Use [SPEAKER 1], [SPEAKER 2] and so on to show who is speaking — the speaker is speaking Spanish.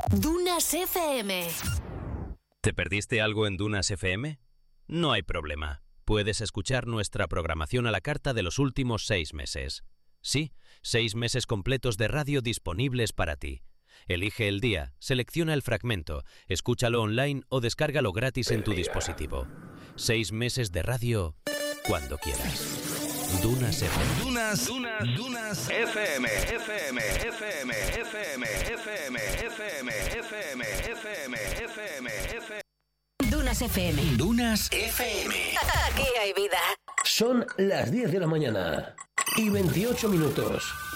[SPEAKER 1] Dunas FM.
[SPEAKER 2] ¿Te perdiste algo en Dunas FM? No hay problema. Puedes escuchar nuestra programación a la carta de los últimos 6 meses. Sí, 6 meses completos de radio disponibles para ti. Elige el día, selecciona el fragmento, escúchalo online o descárgalo gratis en tu dispositivo. 6 meses de radio cuando quieras. Dunas FM.
[SPEAKER 3] Dunas FM.
[SPEAKER 1] Dunas FM.
[SPEAKER 3] Dunas FM.
[SPEAKER 1] Aquí hay vida.
[SPEAKER 4] Son las 10 de la mañana y 28 minutos.